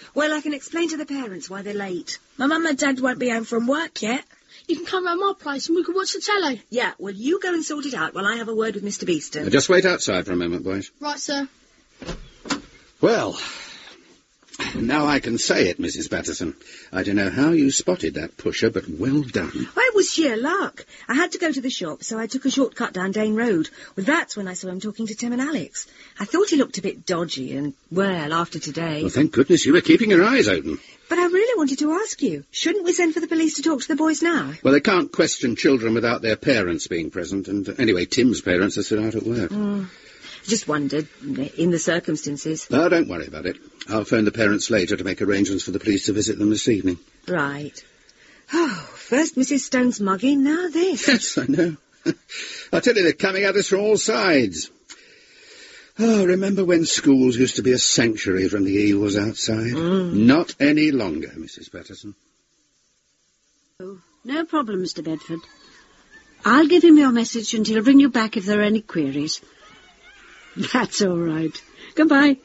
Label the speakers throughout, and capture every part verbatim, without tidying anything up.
Speaker 1: Well, I can explain to the parents why they're late.
Speaker 2: My mum and dad won't be home from work yet.
Speaker 3: You can come round my place and we can watch the telly.
Speaker 1: Yeah, well, you go and sort it out while I have a word with Mister Beeston.
Speaker 4: Now, just wait outside for a moment, boys.
Speaker 3: Right, sir.
Speaker 4: Well, now I can say it, Missus Patterson. I don't know how you spotted that pusher, but well done.
Speaker 1: Well, it was sheer luck. I had to go to the shop, so I took a shortcut down Dane Road. Well, that's when I saw him talking to Tim and Alex. I thought he looked a bit dodgy, and, well, after today...
Speaker 4: Well, thank goodness you were keeping your eyes open.
Speaker 1: But I really wanted to ask you, shouldn't we send for the police to talk to the boys now?
Speaker 4: Well, they can't question children without their parents being present, and uh, anyway, Tim's parents are still out at work.
Speaker 1: Mm. Just wondered, in the circumstances.
Speaker 4: No, don't worry about it. I'll phone the parents later to make arrangements for the police to visit them this evening.
Speaker 1: Right. Oh, first Missus Stone's mugging, now this.
Speaker 4: Yes, I know. I tell you, they're coming at us from all sides. Oh, remember when schools used to be a sanctuary from the evils outside?
Speaker 1: Mm.
Speaker 4: Not any longer, Missus Patterson.
Speaker 5: Oh, no problem, Mister Bedford. I'll give him your message and he'll ring you back if there are any queries. That's all right. Goodbye.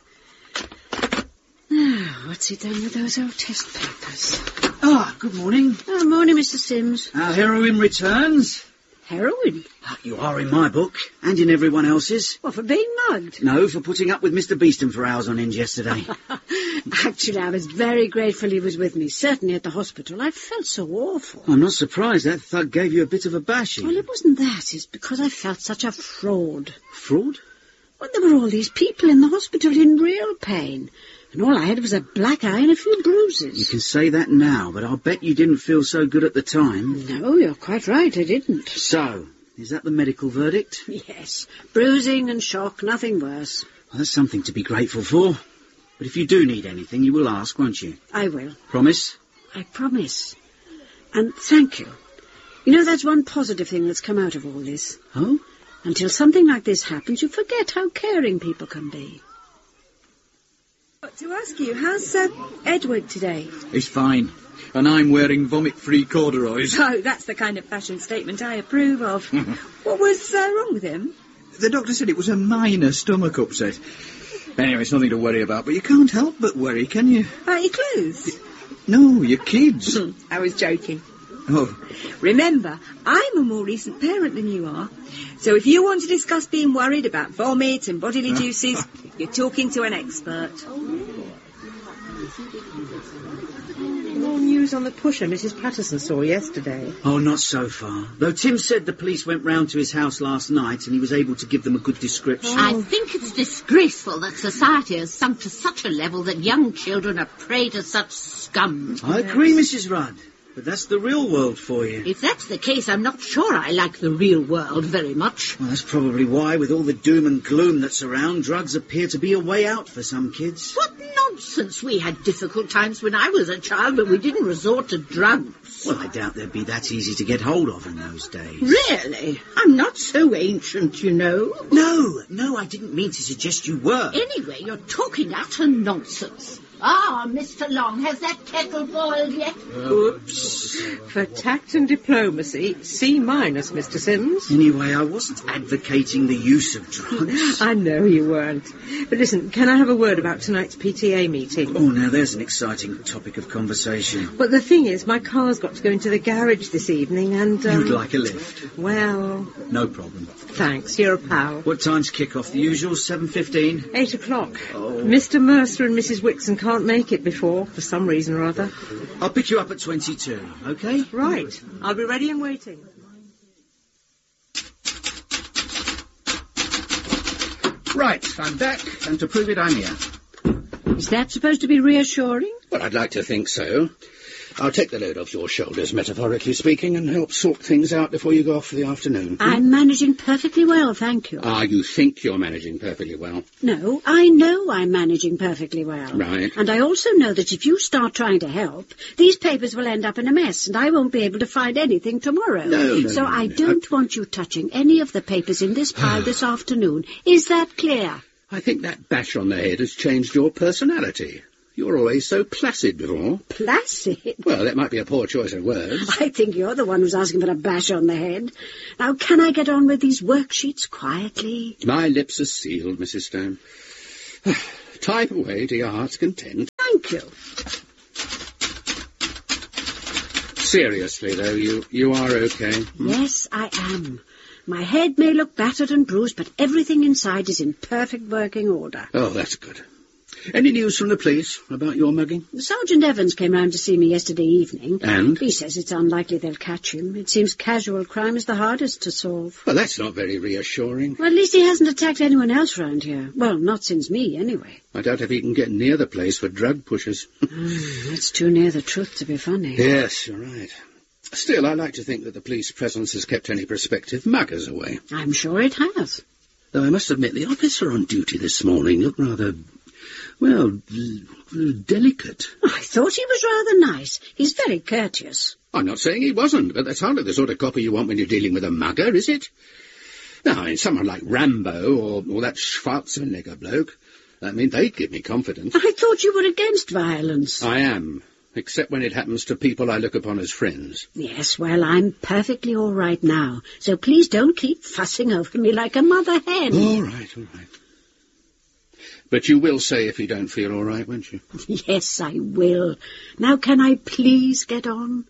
Speaker 5: Now, what's he done with those old test papers?
Speaker 6: Ah, good morning.
Speaker 5: Oh, morning, Mister Sims.
Speaker 6: Our heroine returns.
Speaker 5: Heroin?
Speaker 6: Ah, you are in my book, and in everyone else's.
Speaker 5: What, for being mugged?
Speaker 6: No, for putting up with Mister Beeston for hours on end yesterday.
Speaker 5: Actually, I was very grateful he was with me, certainly at the hospital. I felt so awful.
Speaker 6: I'm not surprised that thug gave you a bit of a bashing.
Speaker 5: Well, it wasn't that. It's because I felt such a fraud.
Speaker 6: Fraud?
Speaker 5: Well, there were all these people in the hospital in real pain, and all I had was a black eye and a few bruises.
Speaker 6: You can say that now, but I'll bet you didn't feel so good at the time.
Speaker 5: No, you're quite right, I didn't.
Speaker 6: So, is that the medical verdict?
Speaker 5: Yes, bruising and shock, nothing worse.
Speaker 6: Well, that's something to be grateful for. But if you do need anything, you will ask, won't you?
Speaker 5: I will.
Speaker 6: Promise?
Speaker 5: I promise. And thank you. You know, that's one positive thing that's come out of all this.
Speaker 6: Oh?
Speaker 5: Until something like this happens, you forget how caring people can be.
Speaker 1: But to ask you, how's uh, Edward today?
Speaker 7: He's fine. And I'm wearing vomit-free corduroys.
Speaker 1: Oh, that's the kind of fashion statement I approve of. What was uh, wrong with him?
Speaker 7: The doctor said it was a minor stomach upset. Anyway, it's nothing to worry about, but you can't help but worry, can you?
Speaker 1: About your clothes?
Speaker 7: No, your kids.
Speaker 1: I was joking.
Speaker 7: Oh.
Speaker 1: Remember, I'm a more recent parent than you are. So if you want to discuss being worried about vomit and bodily juices, you're talking to an expert.
Speaker 8: More news on the pusher Missus Patterson saw yesterday.
Speaker 6: Oh, not so far. Though Tim said the police went round to his house last night and he was able to give them a good description.
Speaker 9: I think it's disgraceful that society has sunk to such a level that young children are prey to such scum.
Speaker 6: I agree, Missus Rudd. But that's the real world for you.
Speaker 9: If that's the case, I'm not sure I like the real world very much.
Speaker 6: Well, that's probably why, with all the doom and gloom that's around, drugs appear to be a way out for some kids.
Speaker 9: What nonsense! We had difficult times when I was a child, but we didn't resort to drugs.
Speaker 6: Well, I doubt they'd be that easy to get hold of in those days.
Speaker 9: Really? I'm not so ancient, you know.
Speaker 6: No, no, I didn't mean to suggest you were.
Speaker 9: Anyway, you're talking utter nonsense. Ah, Mister Long, has that kettle boiled yet?
Speaker 8: Oops. For tact and diplomacy, C minus, Mister Sims.
Speaker 6: Anyway, I wasn't advocating the use of drugs.
Speaker 8: I know you weren't. But listen, can I have a word about tonight's P T A meeting?
Speaker 6: Oh, now there's an exciting topic of conversation.
Speaker 8: Well, the thing is, my car's got to go into the garage this evening and... Um,
Speaker 6: You'd like a lift?
Speaker 8: Well...
Speaker 6: No problem.
Speaker 8: Thanks, you're a pal.
Speaker 6: What time's kick-off? The usual, seven fifteen?
Speaker 8: Eight o'clock.
Speaker 6: Oh.
Speaker 8: Mister Mercer and Missus Wixon can't make it before, for some reason or other.
Speaker 6: I'll pick you up at twenty-two, OK?
Speaker 8: Right. I'll be ready and waiting.
Speaker 4: Right, I'm back, and to prove it, I'm here.
Speaker 5: Is that supposed to be reassuring?
Speaker 4: Well, I'd like to think so. I'll take the load off your shoulders, metaphorically speaking, and help sort things out before you go off for the afternoon.
Speaker 5: I'm managing perfectly well, thank you.
Speaker 4: Ah, you think you're managing perfectly well?
Speaker 5: No, I know I'm managing perfectly well.
Speaker 4: Right.
Speaker 5: And I also know that if you start trying to help, these papers will end up in a mess, and I won't be able to find anything tomorrow.
Speaker 4: No, no,
Speaker 5: So
Speaker 4: no,
Speaker 5: I
Speaker 4: no.
Speaker 5: don't I... want you touching any of the papers in this pile this afternoon. Is that clear?
Speaker 4: I think that bash on the head has changed your personality. You were always so placid before.
Speaker 5: Placid?
Speaker 4: Well, that might be a poor choice of words.
Speaker 5: I think you're the one who's asking for a bash on the head. Now, can I get on with these worksheets quietly?
Speaker 4: My lips are sealed, Missus Stone. Type away to your heart's content.
Speaker 5: Thank Thank you.
Speaker 4: Seriously, though, you, you are okay? Hmm?
Speaker 5: Yes, I am. My head may look battered and bruised, but everything inside is in perfect working order.
Speaker 4: Oh, that's good. Any news from the police about your mugging?
Speaker 5: Sergeant Evans came round to see me yesterday evening.
Speaker 4: And?
Speaker 5: He says it's unlikely they'll catch him. It seems casual crime is the hardest to solve.
Speaker 4: Well, that's not very reassuring.
Speaker 5: Well, at least he hasn't attacked anyone else round here. Well, not since me, anyway.
Speaker 4: I doubt if he can get near the place for drug pushers.
Speaker 5: mm, that's too near the truth to be funny.
Speaker 4: Yes, you're right. Still, I like to think that the police presence has kept any prospective muggers away.
Speaker 5: I'm sure it has.
Speaker 4: Though I must admit, the officer on duty this morning looked rather, well, delicate.
Speaker 5: I thought he was rather nice. He's very courteous.
Speaker 4: I'm not saying he wasn't, but that's hardly the sort of copper you want when you're dealing with a mugger, is it? Now, I mean, someone like Rambo or, or that Schwarzenegger bloke, I mean, they'd give me confidence.
Speaker 5: I thought you were against violence.
Speaker 4: I am. Except when it happens to people I look upon as friends.
Speaker 5: Yes, well, I'm perfectly all right now, so please don't keep fussing over me like a mother hen.
Speaker 4: All right, all right. But you will say if you don't feel all right, won't you?
Speaker 5: Yes, I will. Now can I please get on?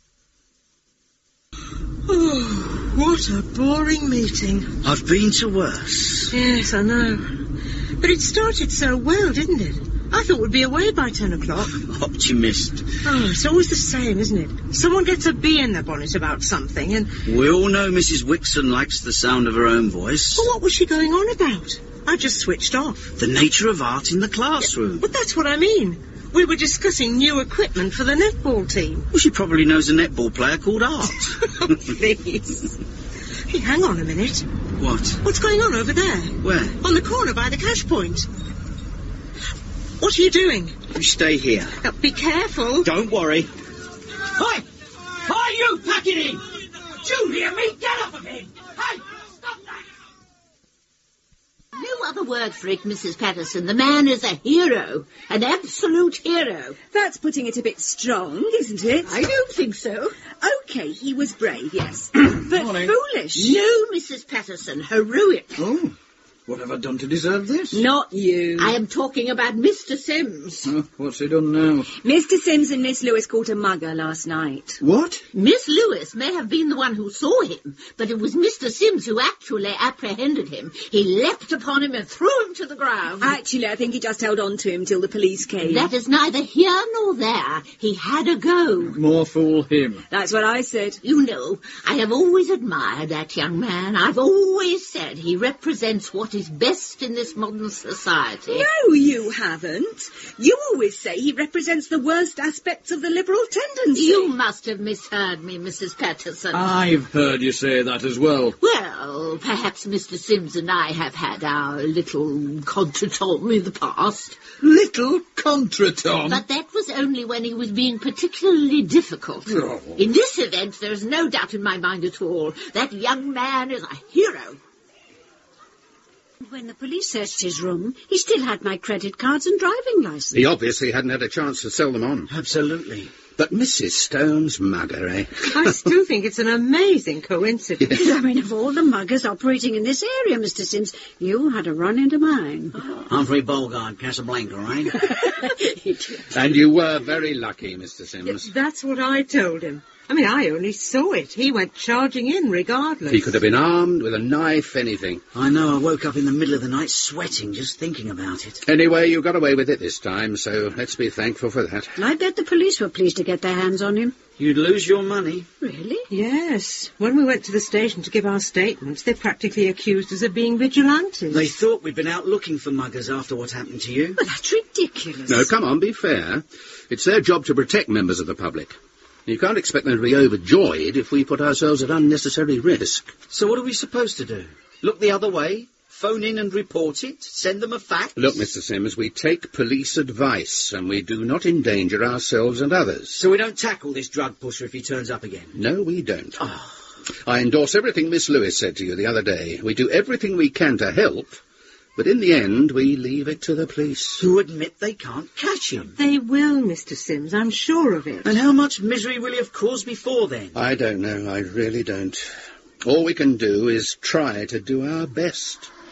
Speaker 8: Oh, what a boring meeting.
Speaker 6: I've been to worse.
Speaker 8: Yes, I know. But it started so well, didn't it? I thought we'd be away by ten o'clock.
Speaker 6: Optimist.
Speaker 8: Oh, it's always the same, isn't it? Someone gets a bee in their bonnet about something and...
Speaker 6: We all know Missus Wixon likes the sound of her own voice.
Speaker 8: Well, what was she going on about? I just switched off.
Speaker 6: The nature of art in the classroom.
Speaker 8: Yeah, but that's what I mean. We were discussing new equipment for the netball team.
Speaker 6: Well, she probably knows a netball player called Art.
Speaker 8: Oh, please. Hey, hang on a minute.
Speaker 6: What?
Speaker 8: What's going on over there?
Speaker 6: Where?
Speaker 8: On the corner by the cash point. What are you doing?
Speaker 6: You stay here.
Speaker 8: Now, be careful.
Speaker 6: Don't worry.
Speaker 10: Hi! Hi, you! Pack it in! You hear me? Get up again! Hey! Stop that!
Speaker 9: No other word for it, Missus Patterson. The man is a hero. An absolute hero.
Speaker 1: That's putting it a bit strong, isn't it?
Speaker 9: I don't think so.
Speaker 1: OK, he was brave, yes. But
Speaker 7: Morning.
Speaker 1: foolish.
Speaker 9: No, Missus Patterson. Heroic.
Speaker 7: Oh, what have I done to deserve this?
Speaker 1: Not you.
Speaker 9: I am talking about Mister Sims.
Speaker 7: Oh, what's he done now?
Speaker 1: Mister Sims and Miss Lewis caught a mugger last night.
Speaker 7: What?
Speaker 9: Miss Lewis may have been the one who saw him, but it was Mister Sims who actually apprehended him. He leapt upon him and threw him to the ground.
Speaker 1: Actually, I think he just held on to him till the police came.
Speaker 9: That is neither here nor there. He had a go.
Speaker 7: More fool him.
Speaker 1: That's what I said.
Speaker 9: You know, I have always admired that young man. I've always said he represents what is best in this modern society.
Speaker 1: No, you haven't. You always say he represents the worst aspects of the liberal tendency.
Speaker 9: You must have misheard me, Missus Patterson.
Speaker 7: I've heard you say that as well.
Speaker 9: Well, perhaps Mister Sims and I have had our little contretemps in the past.
Speaker 7: Little contretemps?
Speaker 9: But that was only when he was being particularly difficult.
Speaker 7: Oh.
Speaker 9: In this event, there is no doubt in my mind at all. That young man is a hero.
Speaker 5: When the police searched his room, he still had my credit cards and driving licence.
Speaker 4: He obviously hadn't had a chance to sell them on.
Speaker 6: Absolutely.
Speaker 4: But Missus Stone's mugger, eh?
Speaker 8: I still think it's an amazing coincidence.
Speaker 5: I mean, of all the muggers operating in this area, Mister Sims, you had a run into mine.
Speaker 6: Humphrey Bogart, Casablanca, right?
Speaker 4: And you were very lucky, Mister Sims.
Speaker 8: That's what I told him. I mean, I only saw it. He went charging in regardless.
Speaker 4: He could have been armed with a knife, anything.
Speaker 6: I know, I woke up in the middle of the night sweating just thinking about it.
Speaker 4: Anyway, you got away with it this time, so let's be thankful for that.
Speaker 5: I bet the police were pleased to get their hands on him.
Speaker 6: You'd lose your money.
Speaker 5: Really?
Speaker 8: Yes. When we went to the station to give our statements, they practically accused us of being vigilantes.
Speaker 6: They thought we'd been out looking for muggers after what happened to you.
Speaker 5: Well, that's ridiculous.
Speaker 4: No, come on, be fair. It's their job to protect members of the public. You can't expect them to be overjoyed if we put ourselves at unnecessary risk.
Speaker 6: So what are we supposed to do? Look the other way? Phone in and report it? Send them a fax?
Speaker 4: Look, Mister Sims, we take police advice, and we do not endanger ourselves and others.
Speaker 6: So we don't tackle this drug pusher if he turns up again?
Speaker 4: No, we don't.
Speaker 6: Oh.
Speaker 4: I endorse everything Miss Lewis said to you the other day. We do everything we can to help, but in the end, we leave it to the police.
Speaker 6: Who admit they can't catch him.
Speaker 8: They will, Mister Sims, I'm sure of it.
Speaker 6: And how much misery will he have caused before then?
Speaker 4: I don't know, I really don't. All we can do is try to do our best.